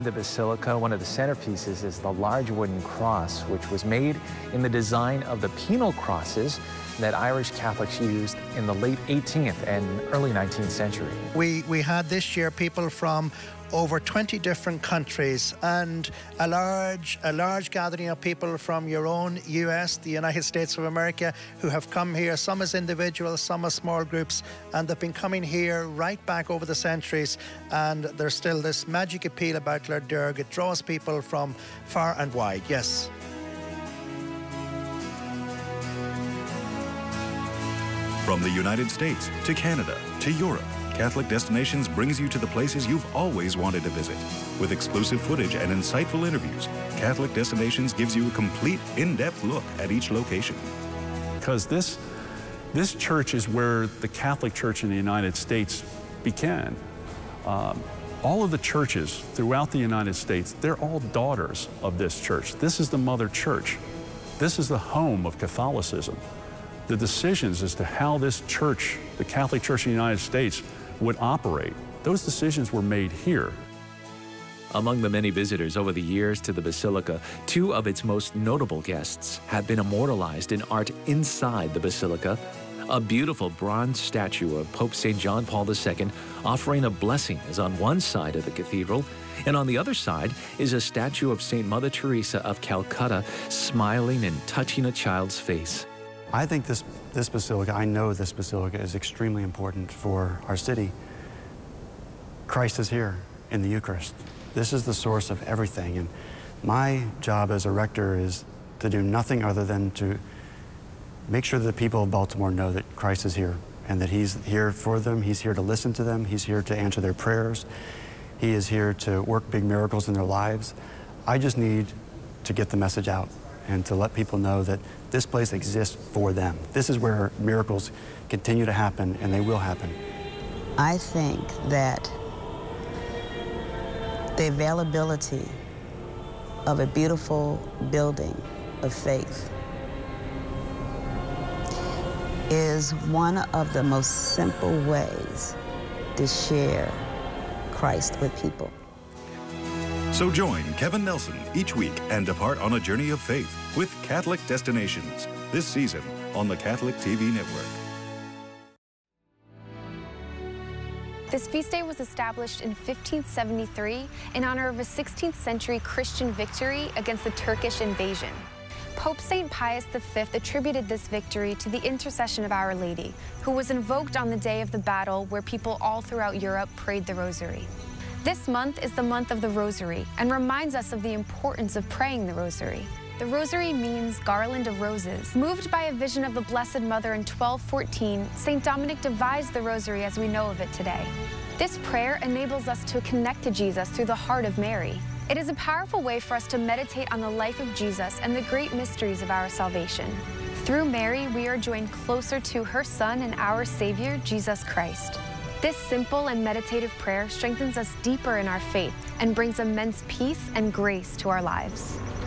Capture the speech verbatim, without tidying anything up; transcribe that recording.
The Basilica, one of the centerpieces, is the large wooden cross, which was made in the design of the penal crosses that Irish Catholics used in the late eighteenth and early nineteenth century. We, we had this year people from over twenty different countries and a large, a large gathering of people from your own U S, the United States of America, who have come here, some as individuals, some as small groups, and they've been coming here right back over the centuries, and there's still this magic appeal about Lough Derg. It draws people from far and wide, yes. From the United States to Canada to Europe, Catholic Destinations brings you to the places you've always wanted to visit. With exclusive footage and insightful interviews, Catholic Destinations gives you a complete, in-depth look at each location. Because this, this church is where the Catholic Church in the United States began. Um, all of the churches throughout the United States, they're all daughters of this church. This is the mother church. This is the home of Catholicism. The decisions as to how this church, the Catholic Church in the United States, would operate, those decisions were made here. Among the many visitors over the years to the Basilica, two of its most notable guests have been immortalized in art inside the Basilica. A beautiful bronze statue of Pope Saint John Paul the Second offering a blessing is on one side of the cathedral, and on the other side is a statue of Saint Mother Teresa of Calcutta smiling and touching a child's face. I think this, this basilica, I know this basilica is extremely important for our city. Christ is here in the Eucharist. This is the source of everything, and my job as a rector is to do nothing other than to make sure that the people of Baltimore know that Christ is here and that he's here for them, he's here to listen to them, he's here to answer their prayers, he is here to work big miracles in their lives. I just need to get the message out and to let people know that this place exists for them. This is where miracles continue to happen, and they will happen. I think that the availability of a beautiful building of faith is one of the most simple ways to share Christ with people. So join Kevin Nelson each week and depart on a journey of faith with Catholic Destinations, this season on the Catholic T V Network. This feast day was established in fifteen seventy-three in honor of a sixteenth century Christian victory against the Turkish invasion. Pope Saint Pius the Fifth attributed this victory to the intercession of Our Lady, who was invoked on the day of the battle where people all throughout Europe prayed the Rosary. This month is the month of the Rosary and reminds us of the importance of praying the Rosary. The Rosary means garland of roses. Moved by a vision of the Blessed Mother in twelve fourteen, Saint Dominic devised the Rosary as we know of it today. This prayer enables us to connect to Jesus through the heart of Mary. It is a powerful way for us to meditate on the life of Jesus and the great mysteries of our salvation. Through Mary, we are joined closer to her Son and our Savior, Jesus Christ. This simple and meditative prayer strengthens us deeper in our faith and brings immense peace and grace to our lives.